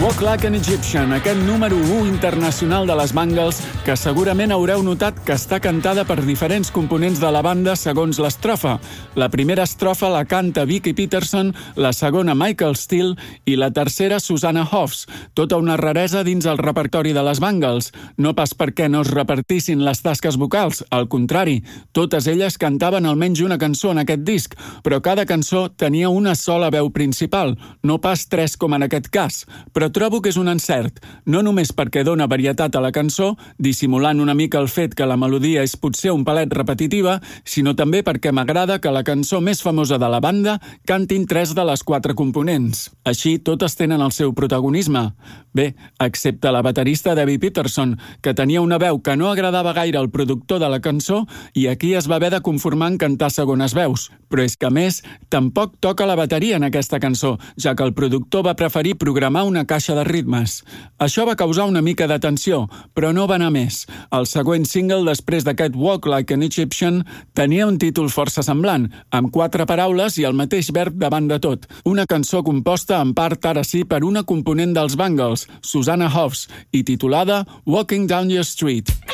Walk Like an Egyptian, aquest número 1 internacional de les Bangles, que segurament haureu notat que està cantada per diferents components de la banda segons l'estrofa. La primera estrofa la canta Vicky Peterson, la segona Michael Steele i la tercera Susanna Hoffs. Tota una raresa dins el repertori de les Bangles. No pas perquè no es repartissin les tasques vocals, al contrari, totes elles cantaven almenys una cançó en aquest disc, però cada cançó tenia una sola veu principal, no pas tres com en aquest cas. Però trobo que és un encert, no només perquè dona varietat a la cançó, dissimulant una mica el fet que la melodia és potser un palet repetitiva, sinó també perquè m'agrada que la cançó més famosa de la banda cantin 3 de les 4 components. Així, totes tenen el seu protagonisme. Bé, excepte la baterista Debbie Peterson, que tenia una veu que no agradava gaire al productor de la cançó i aquí es va haver de conformar en cantar segones veus. Però és que, a més, tampoc toca la bateria en aquesta cançó, ja que el productor va preferir programar una caixa de ritmes. Això va causar una mica de tensió, però no va anar més. El següent single després d'aquest Walk Like an Egyptian tenia un títol força semblant, amb 4 paraules i el mateix verb davant de tot. Una cançó composta en part ara sí per una component dels Bangles, Susanna Hoffs, i titulada Walking Down Your Street.